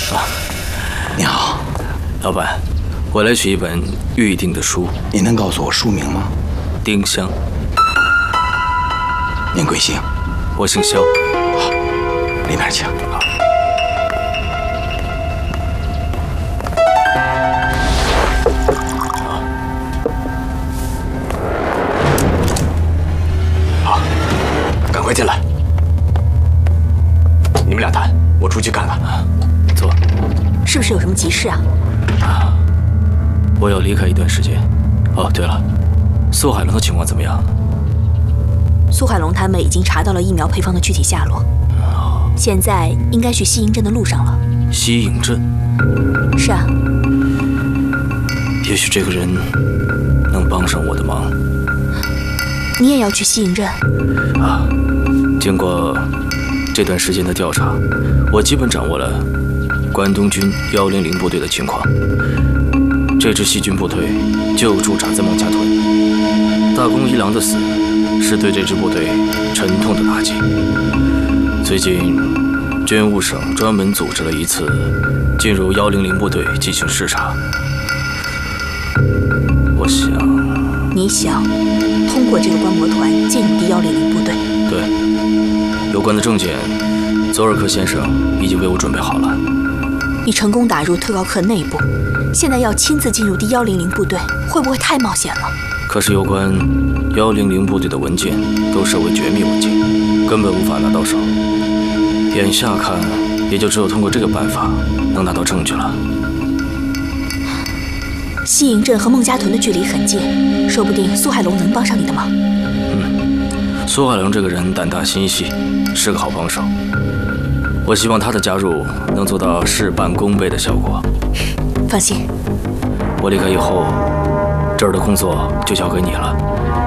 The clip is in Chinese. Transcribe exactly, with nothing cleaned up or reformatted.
啊， 你好， 老板，我来取一本预定的书。 您能告诉我书名吗？ 丁香。 您贵姓？ 我姓肖。 好，里面请。 好。 好，赶快进来。你们俩谈，我出去看看。 坐。 是不是有什么急事啊？ 啊，我要离开一段时间。哦，对了，苏海龙的情况怎么样？ 苏海龙他们已经查到了疫苗配方的具体下落， 哦、 现在应该去西营镇的路上了。 西营镇？ 是啊。 也许这个人能帮上我的忙。 你也要去西营镇？ 啊，经过这段时间的调查，我基本掌握了关东军幺零零部队的情况。这支细菌部队就驻扎在孟家屯，大宫一郎的死是对这支部队沉痛的打击。最近，军务省专门组织了一次进入幺零零部队进行视察。我想， 你想通过这个观摩团进入第幺零零部队？ 对，有关的证件，佐尔克先生已经为我准备好了。 你成功打入特高课内部，现在要亲自进入第幺零零部队，会不会太冒险了？ 可是有关幺零零部队的文件都设为绝密文件，根本无法拿到手。眼下看，也就只有通过这个办法能拿到证据了。 西营镇和孟家屯的距离很近，说不定苏海龙能帮上你的忙。 嗯，苏海龙这个人胆大心细，是个好帮手。我希望他的加入能做到事半功倍的效果。 放心， 我离开以后，这儿的工作就交给你了。